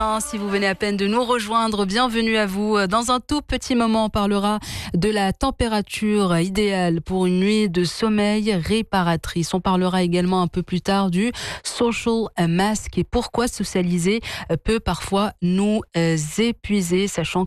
Si vous venez à peine de nous rejoindre, bienvenue à vous. Dans un tout petit moment, on parlera de la température idéale pour une nuit de sommeil réparatrice. On parlera également un peu plus tard du social mask et pourquoi socialiser peut parfois nous épuiser, sachant